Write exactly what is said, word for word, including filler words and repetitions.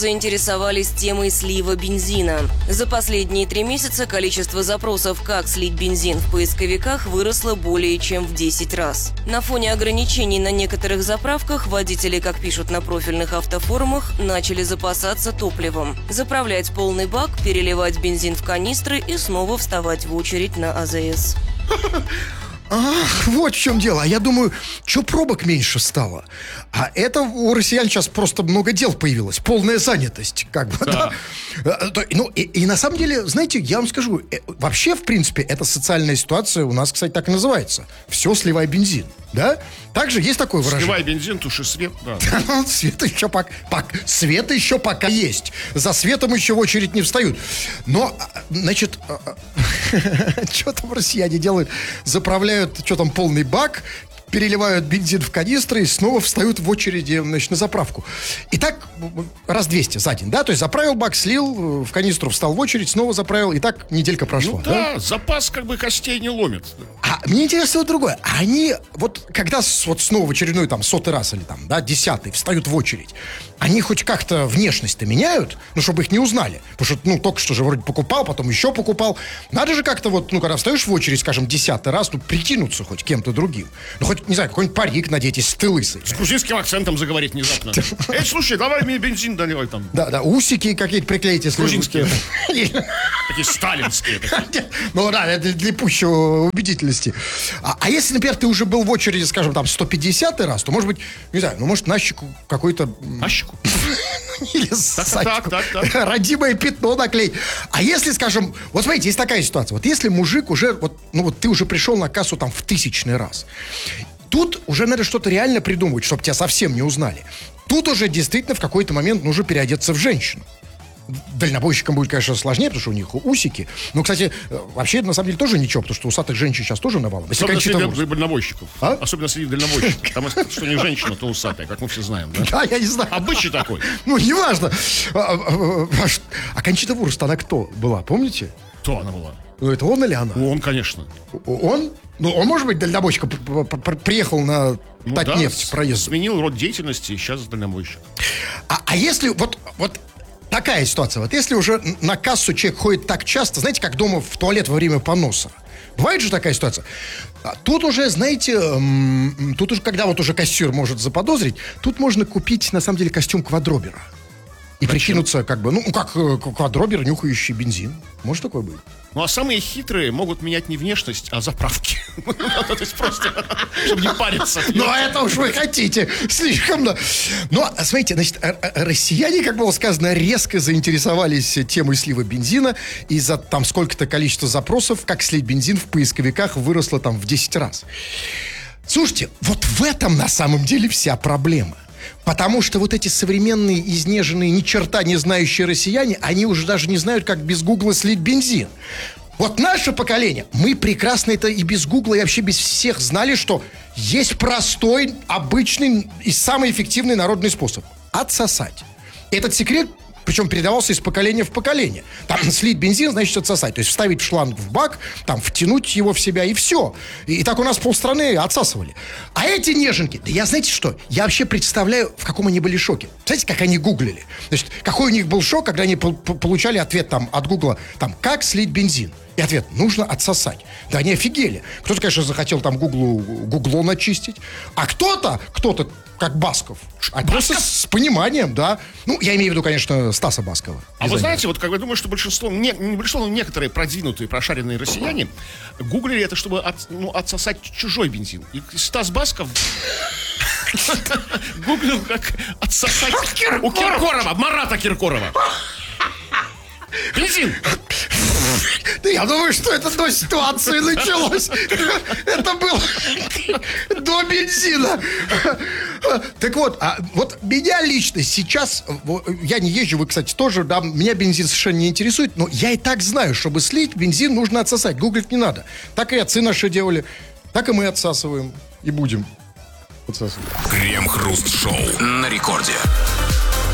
Заинтересовались темой слива бензина. За последние три месяца количество запросов «Как слить бензин» в поисковиках выросло более чем в десять раз. На фоне ограничений на некоторых заправках водители, как пишут на профильных автофорумах, начали запасаться топливом. Заправлять полный бак, переливать бензин в канистры и снова вставать в очередь на АЗС. Ах, вот в чем дело. А я думаю, что пробок меньше стало? А это у россиян сейчас просто много дел появилось. Полная занятость, как бы, да. Да. Ну, и, и на самом деле, знаете, я вам скажу, вообще, в принципе, эта социальная ситуация у нас, кстати, так и называется. Все, сливай бензин, да? Также есть такое выражение. Сливай бензин, туши свет, да. Свет еще пока, пока, свет еще пока есть. За светом еще в очередь не встают. Но, значит, что там россияне делают? Заправляют что там, полный бак, переливают бензин в канистры и снова встают в очереди, значит, на заправку. И так раз двести за день, да? То есть заправил бак, слил в канистру, встал в очередь, снова заправил, и так неделька прошла. Ну да, да? Запас как бы костей не ломит. А мне интересно вот другое. Они вот, когда вот снова в очередной там сотый раз или там, да, десятый встают в очередь, они хоть как-то внешность-то меняют, ну, чтобы их не узнали. Потому что, ну, только что же вроде покупал, потом еще покупал. Надо же как-то вот, ну, когда встаешь в очередь, скажем, десятый раз, ну, прикинуться хоть кем-то другим. Ну, хоть, не знаю, какой-нибудь парик надеть, если ты лысый. С грузинским акцентом заговорить внезапно. Эй, слушай, давай мне бензин доливай там. Да, да, усики какие-то приклеить, если... Грузинские. Такие сталинские. Ну, да, это для пущего убедительности. А если, например, ты уже был в очереди, скажем, там, сто пятидесятый раз, то, может быть, не знаю, ну, может, на щеку какой-то... На щеку? Или так, так, так, родимое пятно наклеить. А если, скажем, вот смотрите, есть такая ситуация. Вот если мужик уже, вот, ну вот ты уже пришел на кассу там в тысячный раз, тут уже надо что-то реально придумывать, чтобы тебя совсем не узнали. Тут уже действительно в какой-то момент нужно переодеться в женщину. Дальнобойщикам будет, конечно, сложнее, потому что у них усики. Но, кстати, вообще это на самом деле тоже ничего, потому что усатых женщин сейчас тоже навалом. Особенно среди дальнобойщиков. А? Особенно среди дальнобойщиков. Потому что не женщина, то усатая, как мы все знаем. Да, да, я не знаю. Обычай такой. Ну, неважно. А Кончита Вурст, она кто была, помните? Кто она была? Ну, это он или она? Он, конечно. Он? Ну, он, может быть, дальнобойщиком приехал на ну, Татнефть да, проезд. Сменил род деятельности, и сейчас дальнобойщик. А, а если вот... вот такая ситуация. Вот если уже на кассу человек ходит так часто, знаете, как дома в туалет во время поноса. Бывает же такая ситуация. А тут уже, знаете, м- тут уже, когда вот уже кассир может заподозрить, тут можно купить, на самом деле, костюм квадробера. И Зачем? Прикинуться как бы, ну, как квадробер, нюхающий бензин. Может такое быть? Ну, а самые хитрые могут менять не внешность, а заправки. То есть просто, чтобы не париться. Ну, это уж вы хотите. Слишком, да. Ну, смотрите, значит, россияне, как было сказано, резко заинтересовались темой слива бензина. И за там сколько-то количество запросов, как слить бензин в поисковиках, выросло там в десять раз. Слушайте, вот в этом на самом деле вся проблема. Потому что вот эти современные, изнеженные, ни черта не знающие россияне, они уже даже не знают, как без гугла слить бензин. Вот наше поколение, мы прекрасно это и без гугла, и вообще без всех знали, что есть простой, обычный и самый эффективный народный способ – отсосать. Этот секрет, причем передавался из поколения в поколение. Там слить бензин, значит отсосать. То есть вставить шланг в бак, там втянуть его в себя и все. И, и так у нас полстраны отсасывали. А эти неженки, да я знаете что? Я вообще представляю, в каком они были шоке. Знаете, как они гуглили? Значит, какой у них был шок, когда они по- по- получали ответ там от гугла, там, как слить бензин? И ответ, нужно отсосать. Да они офигели. Кто-то, конечно, захотел там гуглу, гугло начистить. А кто-то, кто-то, как Басков, а просто с пониманием, да. Ну, я имею в виду, конечно, Стаса Баскова. А вы знаете, вот как я думаю, что большинство, не, не большинство, но некоторые продвинутые, прошаренные россияне гуглили это, чтобы от, ну, отсосать чужой бензин. И Стас Басков гуглил, как отсосать у Киркорова, Марата Киркорова. Бензин! Да я думаю, что это до ситуации началось. Это было до бензина. Так вот, а вот меня лично сейчас, я не езжу, вы, кстати, тоже, да, меня бензин совершенно не интересует, но я и так знаю, чтобы слить, бензин нужно отсосать, гуглить не надо. Так и отцы наши делали, так и мы отсасываем и будем отсасывать. Крем-хруст-шоу на рекорде.